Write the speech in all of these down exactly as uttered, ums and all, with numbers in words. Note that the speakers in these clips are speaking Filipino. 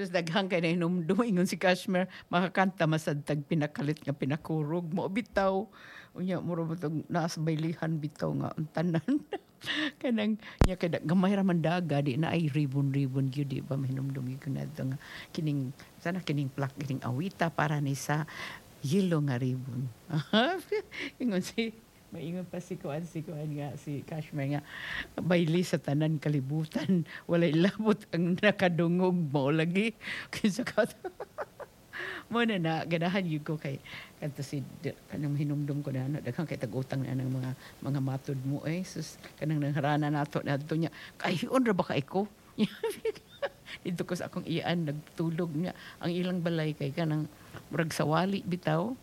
Sus daghang kay na hinumdum ingon si Kashmir makakanta masad tag pinakalit nga pinakurog mo bitaw. Unya mura mo tong naas baylihan bitaw nga ang tanan. Kanang nya kada gamay ra man daga di na ay ribbon-ribbon gyud di ba mahinumdum gyud na nga kining sana kining plak kining awita para ni sa yellow nga ribbon. Ingon si maingon pa si Kuan si Kuan nga si Kashmir nga bayli sa tanan kalibutan walay labot ang nakadungog mo lagi kinsa ka mo na na ganahan yun ko kay kanto si kanang hinumdum ko na daghang kay tag-utang na ng mga mga matod mo eh sus kanang nangharana nato nadto niya kay ra ba kay ko dito ko sa akong iyaan nagtulog niya ang ilang balay kay kanang murag sawali bitaw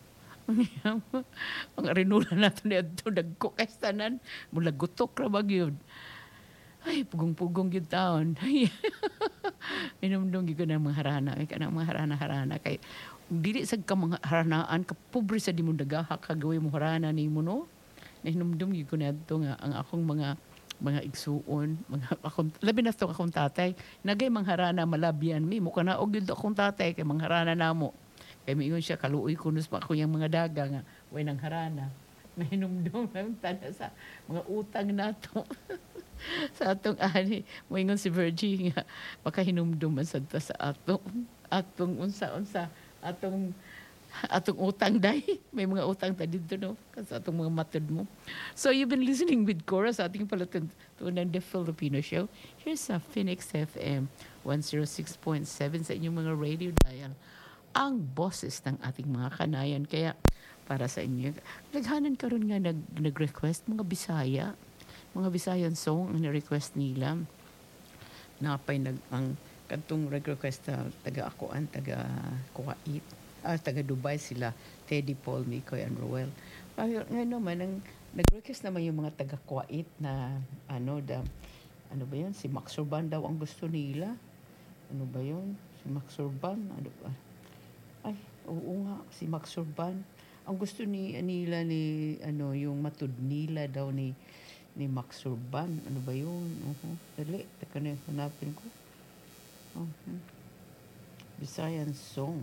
ang arinula nato ni adto dagko kay tanan mula gutok ra ba gyud ay pugong-pugong gyud taon minumdum gyud ko na mga harana kay kanang mga harana-harana kay dili sad ka mga haranaan ka pobre sa di mo dagaha ka gaway mo harana nimo no nahinumdum gyud ko na adto nga ang akong mga mga igsuon mga akong labi na to akong tatay nagay mangharana malabyan mi mo kana og gyud akong tatay kay mangharana namo kay miingon siya kaluoy kunos pa ako yung mga daga nga way nang harana nahinumdum lang tada sa mga utang nato sa atong ani moingon si Virgie nga makahinumdum man sad ta sa atong atong unsa-unsa atong atong utang day may mga utang ta didto no sa atong mga matod mo. So you've been listening with Cora sa ating palatuntunan The Filipino Show. Here's sa Phoenix F M one oh six point seven sa inyong mga radio dial. Ang boses ng ating mga kanayan kaya para sa inyo naghanan karon nga nag nag-request mga Bisaya mga Bisayan song ang ni-request nila napay nag ang kadtong request uh, taga Akoan taga Kuwait ah, taga Dubai sila Teddy Paul Mikoy and Roel ay ngayon naman ang nag-request naman yung mga taga Kuwait na ano da ano ba yun si Max Urban daw ang gusto nila ano ba yun si Max Urban ano ba ay oo nga si Max Urban ang gusto ni nila ni ano yung matud nila daw ni ni Max Urban ano ba yun uh-huh. Dali taka na hanapin ko uh-huh. Bisayan song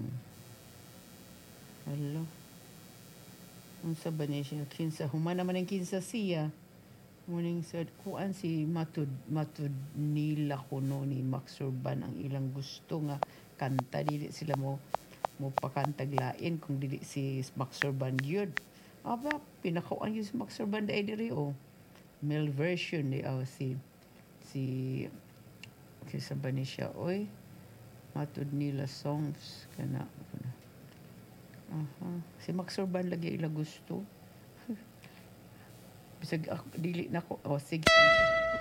hello unsa ba ni siya kinsa humana man ang kinsa siya muning sad kuan si matud matud nila kuno ni Max Urban ang ilang gusto nga kanta dili sila mo mo pakantag lain kung dili si Max Urban gyud aba pinakaon gyud si Max Urban dai diri o male version ni oh, si si kinsa ba ni siya oy matud nila songs kana kana aha si Max Urban lagi ila gusto bisag ako dili nako oh sige